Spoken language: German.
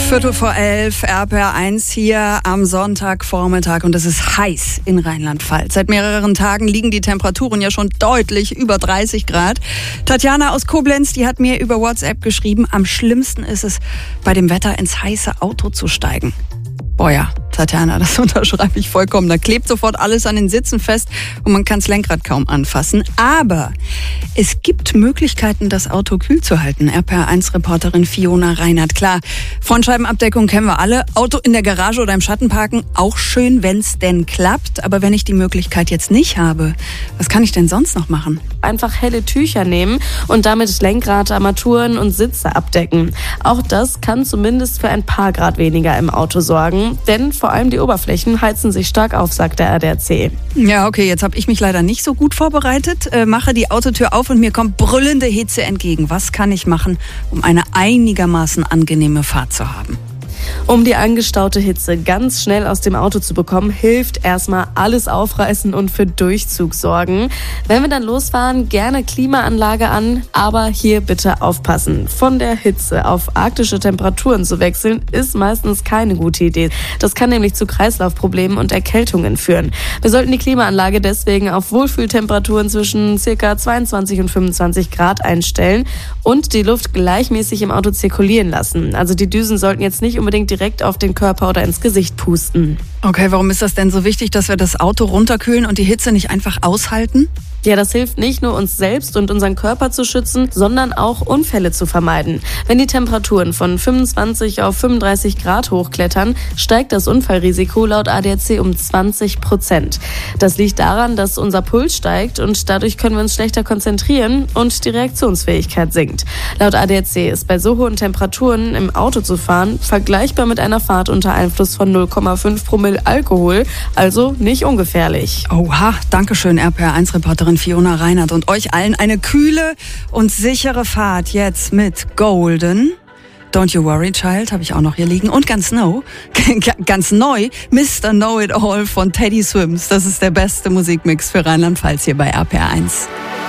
10:15, RPR1 hier am Sonntagvormittag und es ist heiß in Rheinland-Pfalz. Seit mehreren Tagen liegen die Temperaturen ja schon deutlich über 30 Grad. Tatjana aus Koblenz, die hat mir über WhatsApp geschrieben, am schlimmsten ist es, bei dem Wetter ins heiße Auto zu steigen. Boah ja, Tatjana, das unterschreibe ich vollkommen. Da klebt sofort alles an den Sitzen fest und man kann das Lenkrad kaum anfassen. Aber es gibt Möglichkeiten, das Auto kühl zu halten. RPR1-Reporterin Fiona Reinhardt. Klar, Frontscheibenabdeckung kennen wir alle. Auto in der Garage oder im Schatten parken, auch schön, wenn es denn klappt. Aber wenn ich die Möglichkeit jetzt nicht habe, was kann ich denn sonst noch machen? Einfach helle Tücher nehmen und damit Lenkrad, Armaturen und Sitze abdecken. Auch das kann zumindest für ein paar Grad weniger im Auto sorgen, denn vor allem die Oberflächen heizen sich stark auf, sagt der ADAC. Ja, okay, jetzt habe ich mich leider nicht so gut vorbereitet. Mache die Autotür auf und mir kommt brüllende Hitze entgegen. Was kann ich machen, um eine einigermaßen angenehme Fahrt zu haben? Um die angestaute Hitze ganz schnell aus dem Auto zu bekommen, hilft erstmal alles aufreißen und für Durchzug sorgen. Wenn wir dann losfahren, gerne Klimaanlage an, aber hier bitte aufpassen. Von der Hitze auf arktische Temperaturen zu wechseln, ist meistens keine gute Idee. Das kann nämlich zu Kreislaufproblemen und Erkältungen führen. Wir sollten die Klimaanlage deswegen auf Wohlfühltemperaturen zwischen ca. 22 und 25 Grad einstellen und die Luft gleichmäßig im Auto zirkulieren lassen. Also die Düsen sollten jetzt nicht unbedingt direkt auf den Körper oder ins Gesicht pusten. Okay, warum ist das denn so wichtig, dass wir das Auto runterkühlen und die Hitze nicht einfach aushalten? Ja, das hilft nicht nur uns selbst und unseren Körper zu schützen, sondern auch Unfälle zu vermeiden. Wenn die Temperaturen von 25 auf 35 Grad hochklettern, steigt das Unfallrisiko laut ADAC um 20%. Das liegt daran, dass unser Puls steigt und dadurch können wir uns schlechter konzentrieren und die Reaktionsfähigkeit sinkt. Laut ADAC ist bei so hohen Temperaturen im Auto zu fahren vergleichbar mit einer Fahrt unter Einfluss von 0,5 Promille Alkohol, also nicht ungefährlich. Oha, dankeschön, RPR1-Reporterin Fiona Reinhardt und euch allen eine kühle und sichere Fahrt jetzt mit Golden. Don't You Worry Child habe ich auch noch hier liegen und ganz neu, Mr. Know It All von Teddy Swims. Das ist der beste Musikmix für Rheinland-Pfalz hier bei RPR1.